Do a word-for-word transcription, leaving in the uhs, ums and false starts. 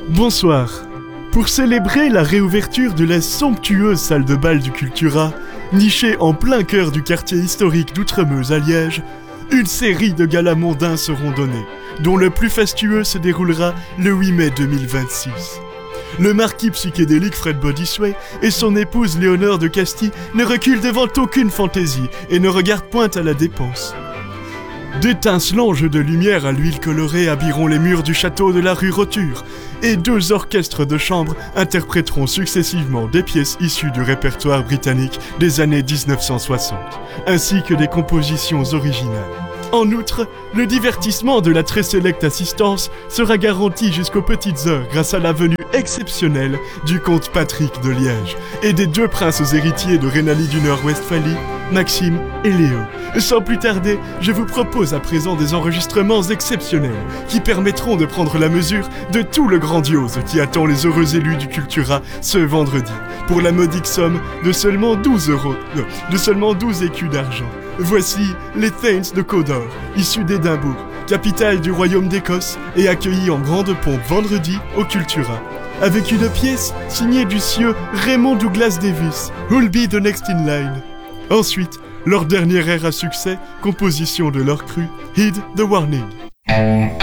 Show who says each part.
Speaker 1: Bonsoir. Pour célébrer la réouverture de la somptueuse salle de bal du Cultura, nichée en plein cœur du quartier historique d'Outremeuse à Liège, une série de galas mondains seront donnés, dont le plus fastueux se déroulera le huit mai deux mille vingt-six. Le marquis psychédélique Fred Bodysway et son épouse Léonore de Castille ne reculent devant aucune fantaisie et ne regardent point à la dépense. D'étincelants jeux de lumière à l'huile colorée habilleront les murs du château de la rue Roture, et deux orchestres de chambre interpréteront successivement des pièces issues du répertoire britannique des années dix-neuf cent soixante, ainsi que des compositions originales. En outre, le divertissement de la très sélecte assistance sera garanti jusqu'aux petites heures grâce à la venue exceptionnelle du comte Patrick de Liège et des deux princes héritiers de Rhénanie du Nord-Westphalie, Maxime et Léo. Sans plus tarder, je vous propose à présent des enregistrements exceptionnels qui permettront de prendre la mesure de tout le grandiose qui attend les heureux élus du Cultura ce vendredi, pour la modique somme de seulement douze euros, non, de seulement douze écus d'argent. Voici les Thanes de Cawdor, issus d'Édimbourg, capitale du royaume d'Écosse et accueillis en grande pompe vendredi au Cultura, avec une pièce signée du sieur Raymond Douglas Davis, Who'll Be the Next in Line. Ensuite, leur dernier air à succès, composition de leur cru, Heed the Warning.